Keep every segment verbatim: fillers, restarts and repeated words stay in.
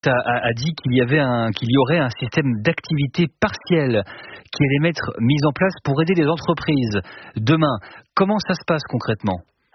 a, a, a dit qu'il y avait un, qu'il y aurait un système d'activité partielle qui allait être mis en place pour aider les entreprises. Demain, comment ça se passe concrètement ?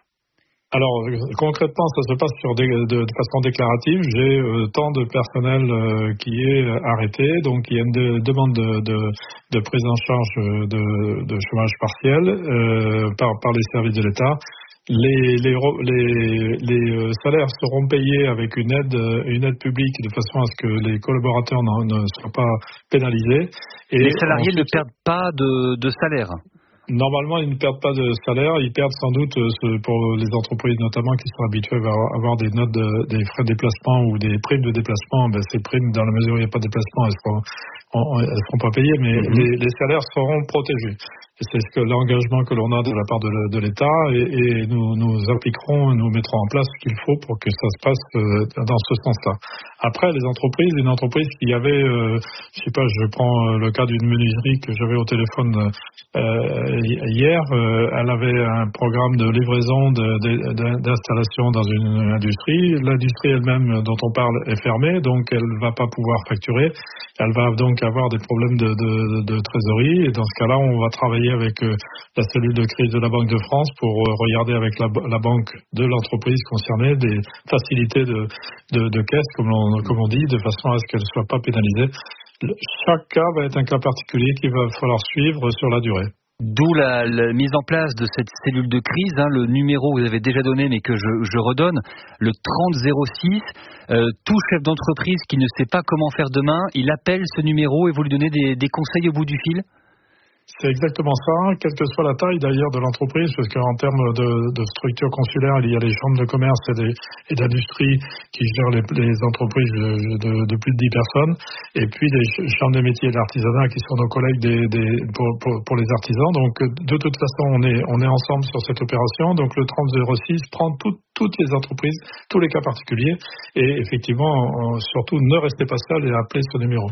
Alors concrètement, ça se passe sur des, de, de façon déclarative. J'ai euh, tant de personnel euh, qui est arrêté, donc il y a une de, demande de, de, de prise en charge de, de chômage partiel euh, par, par les services de l'État. Les, les, les, les salaires seront payés avec une aide, une aide publique de façon à ce que les collaborateurs ne, ne soient pas pénalisés. Et les salariés ensuite, ne perdent pas de, de salaire. Normalement, ils ne perdent pas de salaire. Ils perdent sans doute, pour les entreprises notamment qui sont habituées à avoir des notes, de, des frais de déplacement ou des primes de déplacement. Ben, ces primes, dans la mesure où il n'y a pas de déplacement, elles ne seront, elles seront pas payées, mais mmh. les, les salaires seront protégés. Et c'est ce que l'engagement que l'on a de la part de, de l'État et, et nous, nous appliquerons, nous mettrons en place ce qu'il faut pour que ça se passe euh, dans ce sens-là. Après, les entreprises, une entreprise qui avait, euh, je sais pas, je prends le cas d'une menuiserie que j'avais au téléphone euh, hier, euh, elle avait un programme de livraison de, de, de, d'installation dans une industrie. L'industrie elle-même dont on parle est fermée, donc elle va pas pouvoir facturer. Elle va donc avoir des problèmes de, de, de trésorerie et dans ce cas-là, on va travailler avec euh, la cellule de crise de la Banque de France pour euh, regarder avec la, la banque de l'entreprise concernée des facilités de, de, de caisse, comme on, comme on dit, de façon à ce qu'elle ne soit pas pénalisée. Le, chaque cas va être un cas particulier qu'il va falloir suivre sur la durée. D'où la, la mise en place de cette cellule de crise, hein, le numéro que vous avez déjà donné mais que je, je redonne, le trente zéro six. Euh, tout chef d'entreprise qui ne sait pas comment faire demain, il appelle ce numéro et vous lui donnez des, des conseils au bout du fil ? C'est exactement ça, quelle que soit la taille d'ailleurs de l'entreprise, parce qu'en termes de, de structure consulaire, il y a les chambres de commerce et, des, et d'industrie qui gèrent les, les entreprises de, de, de plus de dix personnes, et puis les chambres des métiers et de l'artisanat qui sont nos collègues des, des, pour, pour, pour les artisans. Donc de toute façon, on est, on est ensemble sur cette opération. Donc le trente zéro six prend tout, toutes les entreprises, tous les cas particuliers, et effectivement, on, surtout ne restez pas seul et appelez ce numéro.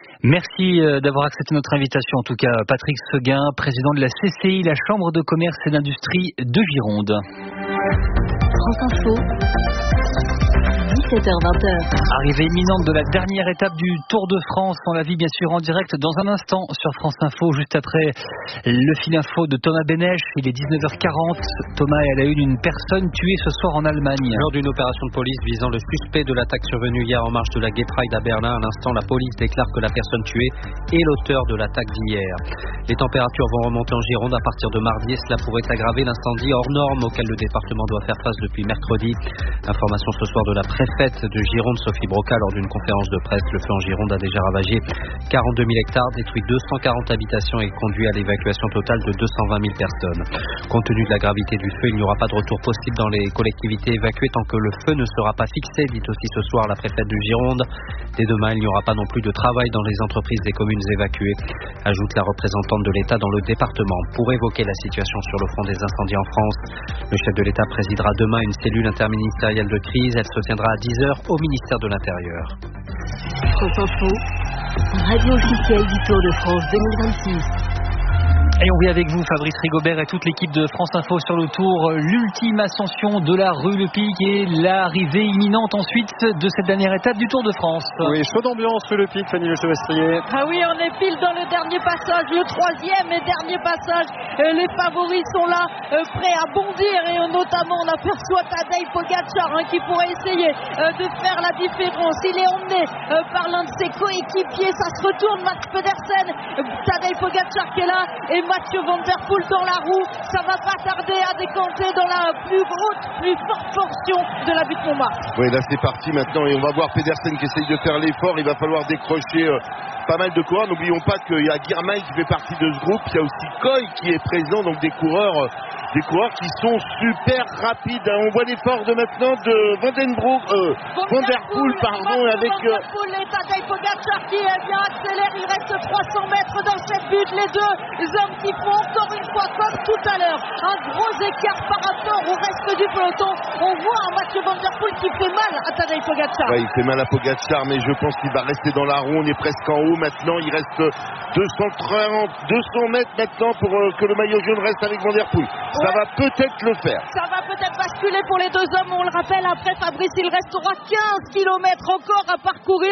Merci d'avoir accepté notre invitation. En tout cas, Patrick Seguin, président de la C C I, la Chambre de commerce et d'industrie de Gironde. France Info, dix-sept heures vingt. Arrivée imminente de la dernière étape du Tour de France. On la vit bien sûr en direct dans un instant sur France Info, juste après le fil info de Thomas Benech. Il est dix-neuf heures quarante. Thomas est à la une, une personne tuée ce soir en Allemagne. Lors d'une opération de police visant le suspect de l'attaque survenue hier en marge de la Gay Pride à Berlin, à l'instant, la police déclare que la personne tuée est l'auteur de l'attaque d'hier. Les températures vont remonter en Gironde à partir de mardi et cela pourrait aggraver l'incendie hors norme auquel le département doit faire face depuis mercredi. Information ce soir de la préfète de Gironde, Sophie Broca, lors d'une conférence de presse. Le feu en Gironde a déjà ravagé quarante-deux mille hectares, détruit deux cent quarante habitations et conduit à l'évacuation totale de deux cent vingt mille personnes. Compte tenu de la gravité du feu, il n'y aura pas de retour possible dans les collectivités évacuées tant que le feu ne sera pas fixé, dit aussi ce soir la préfète de Gironde. Dès demain, il n'y aura pas non plus de travail dans les entreprises des communes évacuées, ajoute la représentante de l'État dans le département. Pour évoquer la situation sur le front des incendies en France, le chef de l'État présidera demain une cellule interministérielle de crise. Elle se tiendra à dix heures au ministère de l'Intérieur. France Info, radio officielle du Tour de France deux mille vingt-six. Et on vit avec vous, Fabrice Rigobert et toute l'équipe de France Info sur le Tour. L'ultime ascension de la rue Le Pic et l'arrivée imminente ensuite de cette dernière étape du Tour de France. Oui, chaude ambiance rue Le Pic, Fanny Le Chevestrier. Ah oui, on est pile dans le dernier passage, le troisième et dernier passage. Les favoris sont là, prêts à bondir et notamment on aperçoit Tadej Pogačar hein, qui pourrait essayer de faire la différence. Il est emmené par l'un de ses coéquipiers, ça se retourne, Mats Pedersen, Tadej Pogačar qui est là et Mathieu Van Der Poel dans la roue, ça va pas tarder à décanter dans la plus haute, plus forte portion de la butte Montmartre. Oui, là c'est parti maintenant et on va voir Pedersen qui essaye de faire l'effort. Il va falloir décrocher euh, pas mal de coureurs. N'oublions pas qu'il y a Girmay qui fait partie de ce groupe. Il y a aussi Koy qui est présent, donc des coureurs, euh, des coureurs qui sont super rapides. On voit l'effort de maintenant de Vandenbroek, euh, Van Der Poel, pardon, avec Van Der Poel et Tadej Pogačar qui eh bien accélère. Il reste trois cents mètres dans cette butte. Les deux hommes qui font encore une fois comme tout à l'heure un gros écart par rapport au reste du peloton. On voit un Mathieu Van Der Poel qui fait mal à Tadej Pogačar. Ouais, il fait mal à Pogačar, mais je pense qu'il va rester dans la roue. On est presque en haut maintenant. Il reste deux cent trente, deux cents mètres maintenant pour euh, que le maillot jaune reste avec Van Der Poel. Ça ouais. va peut-être le faire. Ça va peut-être basculer pour les deux hommes. On le rappelle, après Fabrice, il restera quinze kilomètres encore à parcourir.